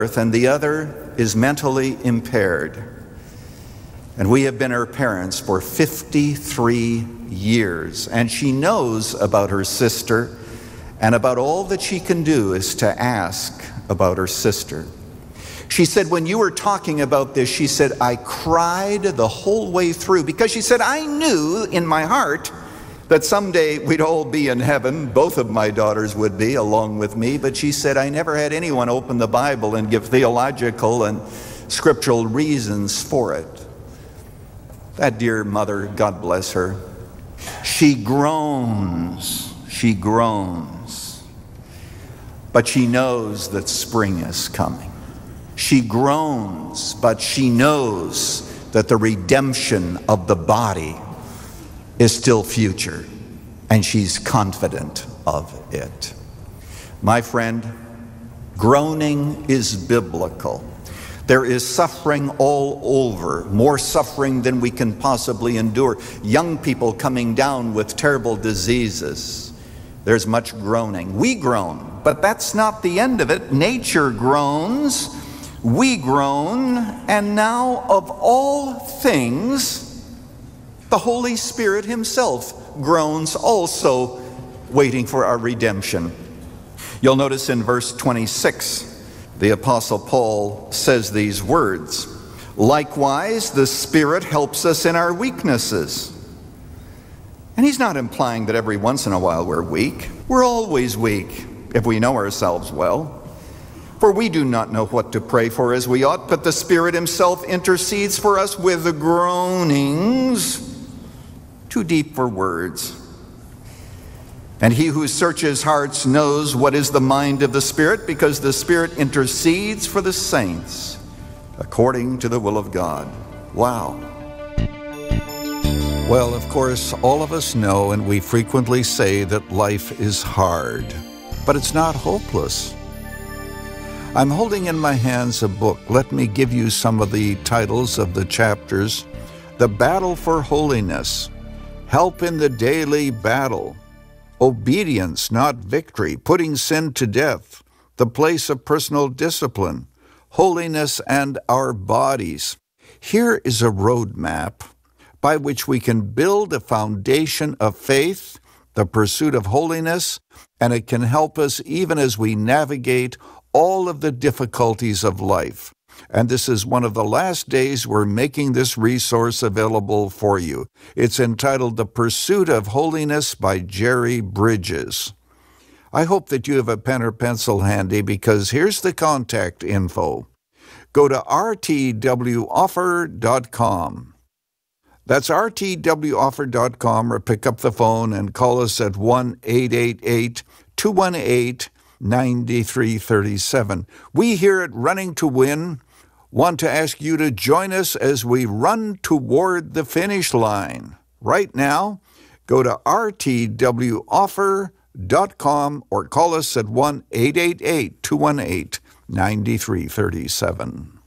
and the other is mentally impaired. And we have been her parents for 53 years, and she knows about her sister, and about all that she can do is to ask about her sister. She said, when you were talking about this, she said, I cried the whole way through, because she said, I knew in my heart that someday we'd all be in heaven. Both of my daughters would be, along with me. But she said, I never had anyone open the Bible and give theological and scriptural reasons for it. That dear mother, God bless her, she groans, but she knows that spring is coming. She groans, but she knows that the redemption of the body is still future, and she's confident of it. My friend, groaning is biblical. There is suffering all over, more suffering than we can possibly endure. Young people coming down with terrible diseases. There's much groaning. We groan, but that's not the end of it. Nature groans, we groan, and now of all things, the Holy Spirit himself groans also, waiting for our redemption. You'll notice in verse 26, the Apostle Paul says these words, likewise, the Spirit helps us in our weaknesses. And he's not implying that every once in a while we're weak. We're always weak if we know ourselves well. For we do not know what to pray for as we ought, but the Spirit himself intercedes for us with groanings too deep for words. And he who searches hearts knows what is the mind of the Spirit, because the Spirit intercedes for the saints according to the will of God. Wow. Well, of course, all of us know, and we frequently say, that life is hard, but it's not hopeless. I'm holding in my hands a book. Let me give you some of the titles of the chapters. The Battle for Holiness, Help in the Daily Battle, Obedience, Not Victory, Putting Sin to Death, The Place of Personal Discipline, Holiness and Our Bodies. Here is a roadmap by which we can build a foundation of faith, the pursuit of holiness, and it can help us even as we navigate all of the difficulties of life. And this is one of the last days we're making this resource available for you. It's entitled The Pursuit of Holiness by Jerry Bridges. I hope that you have a pen or pencil handy, because here's the contact info. Go to rtwoffer.com. That's rtwoffer.com, or pick up the phone and call us at 1-888-218-9337. We here at Running to Win want to ask you to join us as we run toward the finish line. Right now, go to rtwoffer.com or call us at 1-888-218-9337.